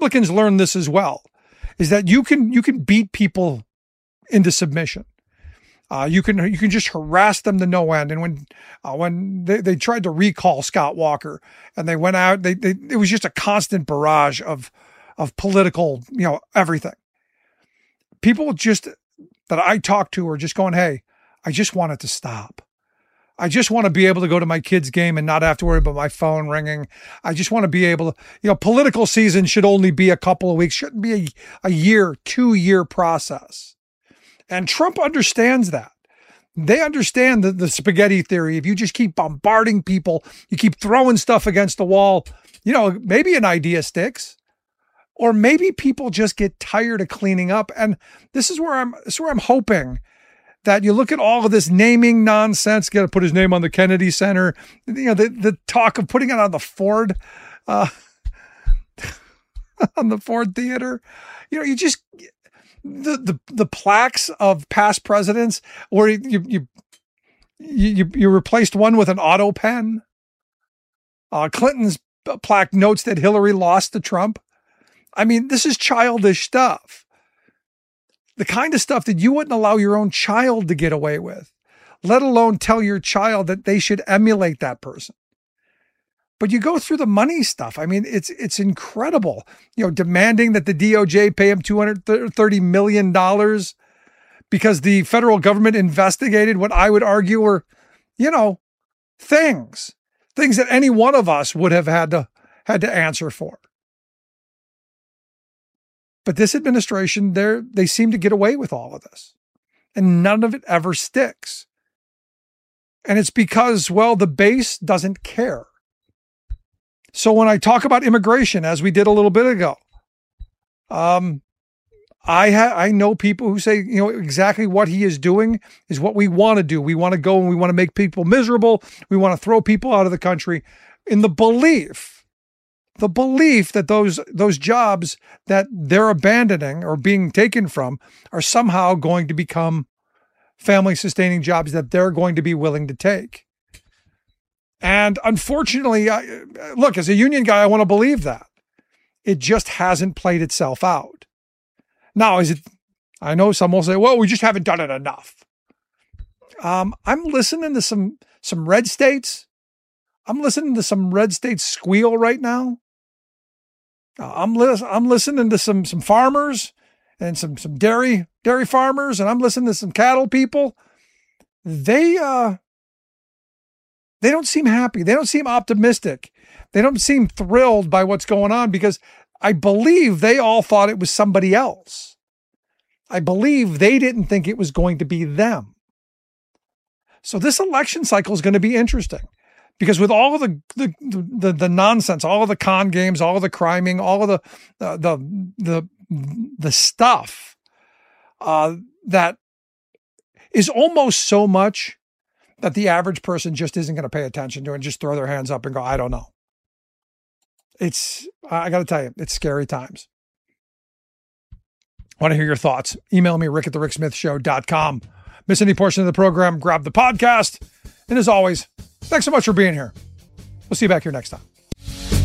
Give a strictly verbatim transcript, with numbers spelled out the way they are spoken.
Republicans learned this as well, is that you can you can beat people into submission. Uh, you can you can just harass them to no end. And when uh, when they, they tried to recall Scott Walker and they went out, they, they it was just a constant barrage of of political, you know, everything. People just that I talk to are just going, hey, I just want it to stop. I just want to be able to go to my kid's game and not have to worry about my phone ringing. I just want to be able to, you know, political season should only be a couple of weeks, shouldn't be a, a year, two year process. And Trump understands that. They understand the, the spaghetti theory. If you just keep bombarding people, you keep throwing stuff against the wall, you know, maybe an idea sticks, or maybe people just get tired of cleaning up. And this is where I'm, this is where I'm hoping that you look at all of this naming nonsense, got to put his name on the Kennedy Center, you know, the, the talk of putting it on the Ford, uh, on the Ford Theater, you know, you just, The, the the plaques of past presidents, where you you you you replaced one with an auto pen. Uh, Clinton's plaque notes that Hillary lost to Trump. I mean, this is childish stuff. The kind of stuff that you wouldn't allow your own child to get away with, let alone tell your child that they should emulate that person. But you go through the money stuff. I mean, it's it's incredible. You know, demanding that the D O J pay him two hundred thirty million dollars because the federal government investigated what I would argue were, you know, things, things that any one of us would have had to had to answer for. But this administration, they they seem to get away with all of this, and none of it ever sticks. And it's because, well, the base doesn't care. So when I talk about immigration, as we did a little bit ago, um, I ha- I know people who say, you know, exactly what he is doing is what we want to do. We want to go and we want to make people miserable. We want to throw people out of the country in the belief, the belief that those, those jobs that they're abandoning or being taken from are somehow going to become family sustaining jobs that they're going to be willing to take. And unfortunately, I, look, as a union guy, I want to believe that. It just hasn't played itself out. Now, is it, I know some will say, well, we just haven't done it enough. Um, I'm listening to some, some red states. I'm listening to some red states squeal right now. Uh, I'm, li- I'm listening to some, some farmers and some, some dairy, dairy farmers, and I'm listening to some cattle people. They, uh, They don't seem happy. They don't seem optimistic. They don't seem thrilled by what's going on because I believe they all thought it was somebody else. I believe they didn't think it was going to be them. So this election cycle is going to be interesting because with all of the the the, the nonsense, all of the con games, all of the criming, all of the uh, the the the stuff uh, that is almost so much that the average person just isn't going to pay attention to and just throw their hands up and go, I don't know. It's, I got to tell you, it's scary times. Want to hear your thoughts? Email me, rick at the rick smith show dot com. Miss any portion of the program, grab the podcast. And as always, thanks so much for being here. We'll see you back here next time.